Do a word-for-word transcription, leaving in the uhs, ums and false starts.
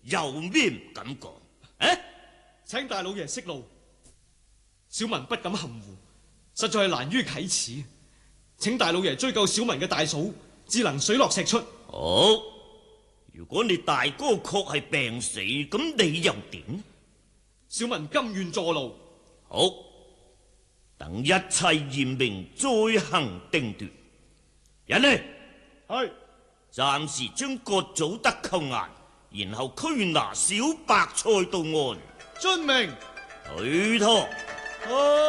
有咩唔敢講？啊， 請大老爺息怒，小民不敢含糊，實在係難於啟齒。請大老爺追究小民嘅大嫂，至能水落石出。 好，如果你大哥確係病死，咁你又點？ 小民甘願坐牢。 好，等一切驗明再行定奪。人呢？ 係。 暫時將葛祖德扣押，然後拘拿小白菜到案。 遵命。 許托。